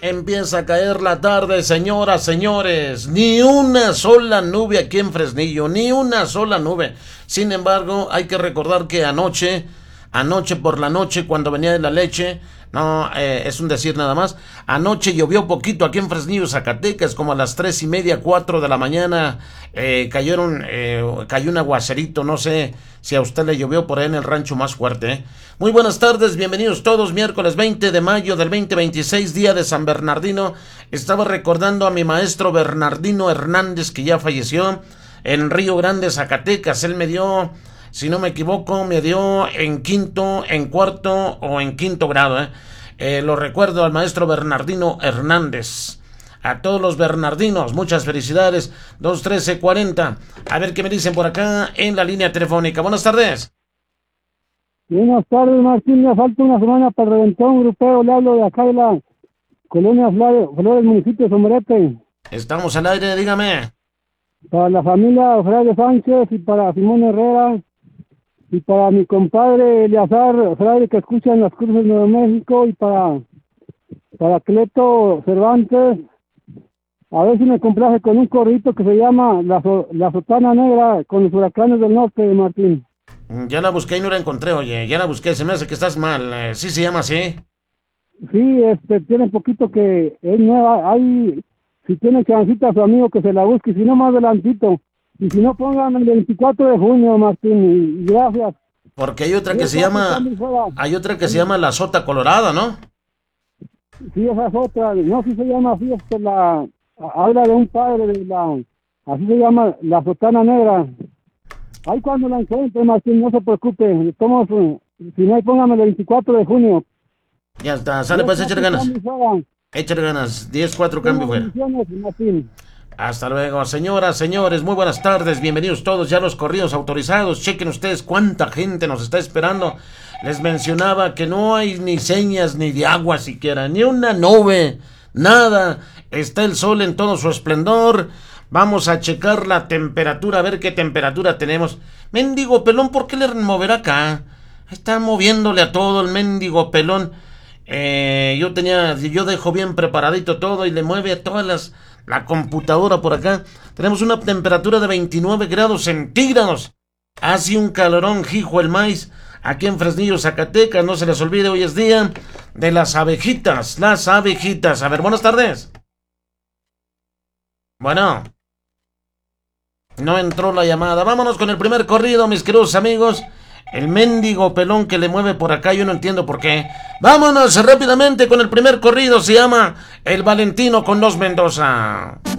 Empieza a caer la tarde, señoras, señores. Ni una sola nube aquí en Fresnillo, ni una sola nube. Sin embargo, hay que recordar que anoche por la noche, cuando venía de la leche, no, es un decir nada más, anoche llovió poquito aquí en Fresnillo, Zacatecas, como a las 3:30, 4 de la mañana, cayó un aguacerito, no sé si a usted le llovió por ahí en el rancho más fuerte, ¿eh? Muy buenas tardes, bienvenidos todos, miércoles 20 de mayo del 2026, día de San Bernardino. Estaba recordando a mi maestro Bernardino Hernández, que ya falleció, en Río Grande, Zacatecas. Él me dio, si no me equivoco, me dio en cuarto o en quinto grado, lo recuerdo al maestro Bernardino Hernández. A todos los bernardinos, muchas felicidades. 213-40. A ver qué me dicen por acá en la línea telefónica. Buenas tardes. Buenas tardes, Martín. Me falta una semana para reventar un grupeo. Le hablo de acá de la colonia Flores, municipio de Sombrete. Estamos al aire, dígame. Para la familia Fraile Sánchez y para Simón Herrera y para mi compadre Eleazar Fraile, que escucha en las cruces de Nuevo México, y para Cleto Cervantes. A ver si me complace con un corrito que se llama La Sotana Negra con los Huracanes del Norte, Martín. Ya la busqué y no la encontré, oye, ya la busqué, se me hace que estás mal. ¿Sí se llama así? Sí, tiene poquito que es nueva. Ahí, si tiene chancita a su amigo que se la busque, si no más adelantito. Y si no, pongan el 24 de junio, Martín, y gracias. Porque hay otra que se llama La Sota Colorada, ¿no? Sí, esa es otra. No, si se llama así, habla de un padre así se llama, La Sotana Negra. Ahí cuando la encuentre, Martín, no se preocupe. Si no, póngame el 24 de junio. Ya está, sale pues, échale ganas. Échale ganas, 10-4 cambio fuera. Hasta luego, señoras, señores, muy buenas tardes, bienvenidos todos ya a los corridos autorizados. Chequen ustedes cuánta gente nos está esperando. Les mencionaba que no hay ni señas ni de agua siquiera, ni una nube, nada. Está el sol en todo su esplendor. Vamos a checar la temperatura, a ver qué temperatura tenemos. Mendigo pelón, ¿por qué le moverá acá? Está moviéndole a todo el mendigo pelón. Yo dejo bien preparadito todo y le mueve a todas la computadora por acá. Tenemos una temperatura de 29 grados centígrados. Hace un calorón, hijo el maíz, aquí en Fresnillo, Zacatecas. No se les olvide, hoy es día de las abejitas. Las abejitas. A ver, buenas tardes. Bueno, no entró la llamada. Vámonos con el primer corrido, mis queridos amigos. El mendigo pelón que le mueve por acá, yo no entiendo por qué. Vámonos rápidamente con el primer corrido, se llama El Valentino con Los Mendoza.